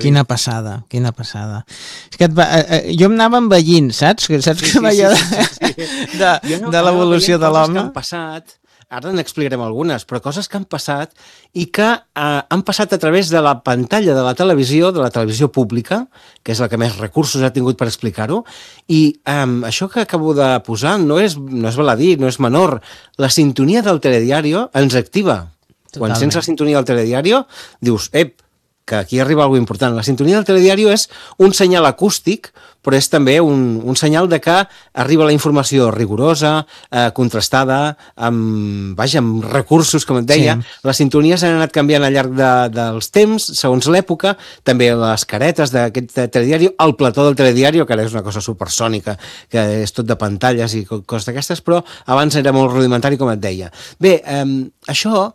Quina passada, quina passada. És que jo em anava envellint, saps? Saps que allò de l'evolució de l'home? Coses que han passat, ara n'explicarem algunes, però coses que han passat i que han passat a través de la pantalla de la televisió pública, que és la que més recursos ha tingut per explicar-ho, i això que acabo de posar no és baladí, no és menor. La sintonia del telediario ens activa. Quan sents la sintonia del telediario, dius, que aquí arriba alguna cosa important. La sintonia del telediario és un senyal acústic, però és també un senyal de que arriba la informació rigorosa, contrastada, amb recursos, com et deia. Sí. Les sintonies han anat canviant al llarg dels temps, segons l'època, també les caretes d'aquest telediario, el plató del telediario, que ara és una cosa supersònica, que és tot de pantalles i coses d'aquestes, però abans era molt rudimentari, com et deia. Bé, això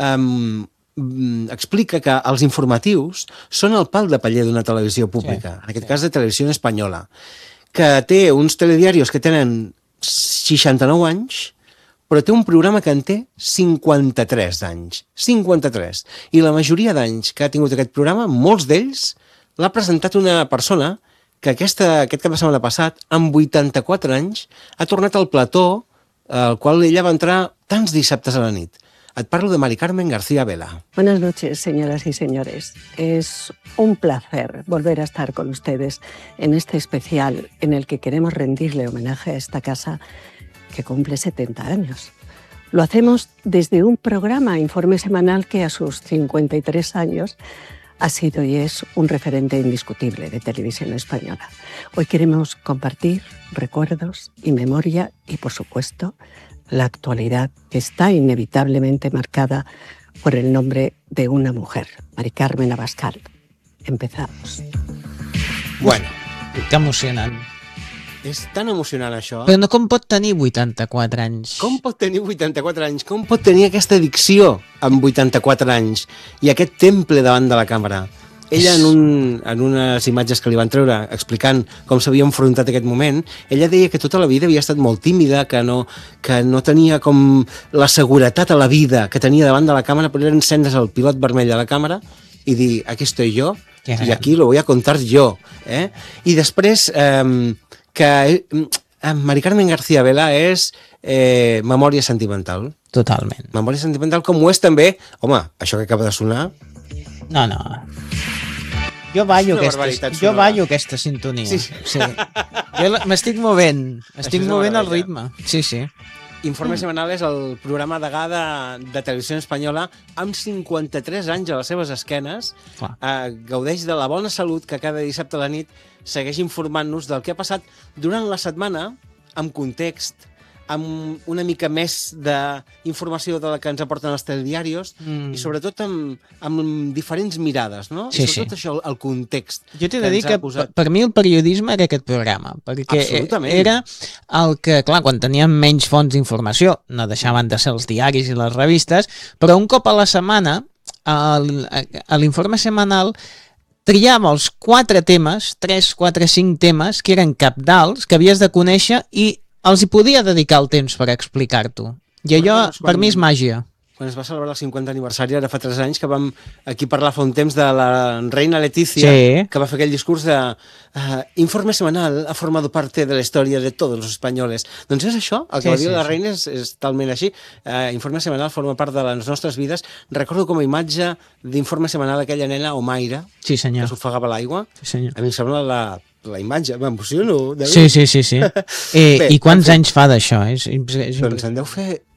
explica que els informatius són el pal de paller d'una televisió pública, en aquest cas de Televisió Espanyola, que té uns telediarios que tenen 69 anys, però té un programa que en té 53 d'anys. 53. I la majoria d'anys que ha tingut aquest programa, molts d'ells, l'ha presentat una persona que aquest cap de setmana passat, amb 84 anys, ha tornat al plató al qual ella va entrar tants dissabtes a la nit. Et parlo de Mari Carmen García Vela. Buenas noches, señoras y señores. Es un placer volver a estar con ustedes en este especial en el que queremos rendirle homenaje a esta casa que cumple 70 años. Lo hacemos desde un programa, Informe Semanal, que a sus 53 años ha sido y es un referente indiscutible de televisión española. Hoy queremos compartir recuerdos y memoria y, por supuesto, la actualidad que está inevitablemente marcada por el nombre de una mujer, Mari Carmen Abascal. Empezamos. Bueno, que emocionant. És tan emocionant això. Però no com pot tenir 84 anys? Com pot tenir 84 anys? Com pot tenir aquesta addicció amb 84 anys i aquest temple davant de la càmera? Ella, en unes imatges que li van treure explicant com s'havia enfrontat aquest moment, ella deia que tota la vida havia estat molt tímida, que no tenia com la seguretat a la vida que tenia davant de la càmera, però era encendre's el pilot vermell de la càmera i dir, aquí estoy yo, y aquí lo voy a contar yo. I després, que Mari Carmen García Vela és memòria sentimental. Totalment. Memòria sentimental, com ho és també, home, això que acaba de sonar... No. Jo ballo aquesta sintonia. Sí. Jo m'estic movent. Estic movent el ritme. Sí. Informe Semanal és el programa degà de Televisió Espanyola amb 53 anys a les seves esquenes. Gaudeix de la bona salut que cada dissabte a la nit segueix informant-nos del que ha passat durant la setmana, amb context, amb una mica més d'informació de la que ens aporten els telediarios i sobretot amb diferents mirades, no? Sí, sobretot això, el context. Jo t'he de dir que per mi el periodisme era aquest programa, perquè era el que, clar, quan teníem menys fonts d'informació, no deixaven de ser els diaris i les revistes, però un cop a la setmana, a l'informe setmanal, triava els 4 temes, 3, 4, 5 temes, que eren cabdals, que havies de conèixer i els hi podia dedicar el temps per explicar-t'ho. I allò, per mi, és màgia. Quan es va celebrar el 50 aniversari, ara fa 3 anys, que vam aquí parlar fa un temps de la reina Letícia, que va fer aquell discurs de Informe Semanal ha formado parte de la història de tots els espanyoles. Doncs és això, el que va dir la reina és talment així. Informe Semanal forma part de les nostres vides. Recordo com a imatge d'Informe Semanal aquella nena Omaira, que s'ofegava l'aigua. A mi em sembla la imatge, m'emociono. Sí. I quants anys fa d'això? Doncs en deu fer